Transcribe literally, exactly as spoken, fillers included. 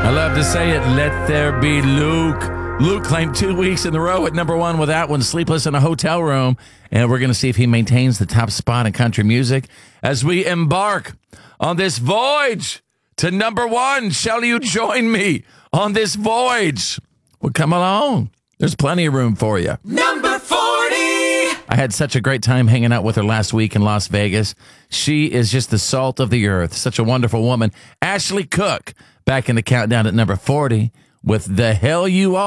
I love to say it, let there be Luke. Luke claimed two weeks in a row at number one with that one, Sleepless in a Hotel Room. And we're going to see if he maintains the top spot in country music as we embark on this voyage to number one. Shall you join me on this voyage? Well, come along. There's plenty of room for you. Number forty. I had such a great time hanging out with her last week in Las Vegas. She is just the salt of the earth. Such a wonderful woman. Ashley Cook back in the countdown at number forty with The Hell You Are.